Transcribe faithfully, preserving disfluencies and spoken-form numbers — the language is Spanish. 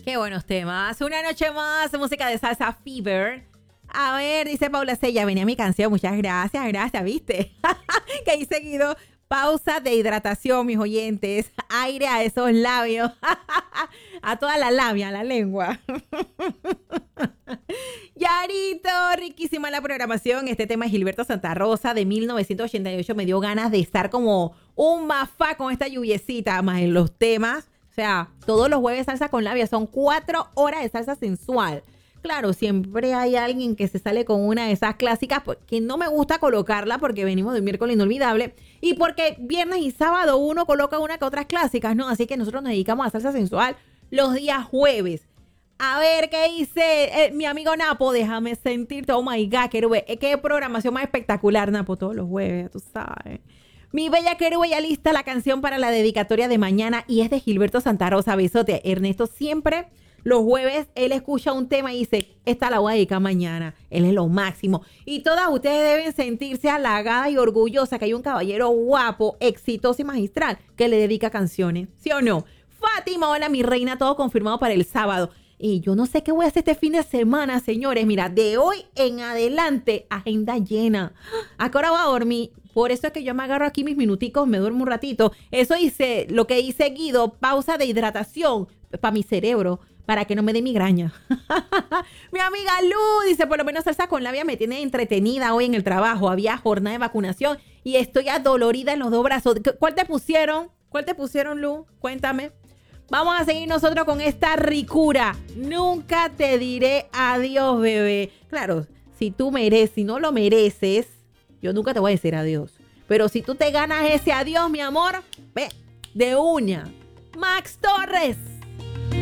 Qué buenos temas. Una noche más, música de Salsa Fever. A ver, dice Paula Sella, venía mi canción. Muchas gracias, gracias, ¿viste? Que ahí seguido, pausa de hidratación, mis oyentes. Aire a esos labios. A toda la labia, a la lengua. Yarito, riquísima la programación. Este tema es Gilberto Santa Rosa de mil novecientos ochenta y ocho. Me dio ganas de estar como un mafá con esta lluviecita, más en los temas. O sea, todos los jueves salsa con labia. Son cuatro horas de salsa sensual. Claro, siempre hay alguien que se sale con una de esas clásicas que no me gusta colocarla porque venimos de un miércoles inolvidable y porque viernes y sábado uno coloca una que otras clásicas, ¿no? Así que nosotros nos dedicamos a salsa sensual los días jueves. A ver, ¿qué dice eh, mi amigo Napo? Déjame sentirte. Oh my God, querube. Qué programación más espectacular, Napo, todos los jueves, tú sabes. Mi bella querube, ya lista la canción para la dedicatoria de mañana y es de Gilberto Santa Rosa. Besote. Ernesto siempre... Los jueves él escucha un tema y dice, esta la voy a dedicar mañana. Él es lo máximo. Y todas ustedes deben sentirse halagadas y orgullosas que hay un caballero guapo, exitoso y magistral que le dedica canciones. ¿Sí o no? Fátima, hola mi reina, todo confirmado para el sábado. Y yo no sé qué voy a hacer este fin de semana, señores. Mira, de hoy en adelante, agenda llena. ¿A qué hora voy a dormir? Por eso es que yo me agarro aquí mis minuticos, me duermo un ratito. Eso hice, lo que dice Guido, pausa de hidratación para mi cerebro, para que no me dé migraña. Mi amiga Lu dice, por lo menos salsa con labia me tiene entretenida hoy en el trabajo. Había jornada de vacunación y estoy adolorida en los dos brazos. ¿Cuál te pusieron? ¿Cuál te pusieron, Lu? Cuéntame. Vamos a seguir nosotros con esta ricura. Nunca te diré adiós, bebé. Claro, si tú mereces, si no lo mereces, yo nunca te voy a decir adiós. Pero si tú te ganas ese adiós, mi amor, ve, de uña. Max Torres.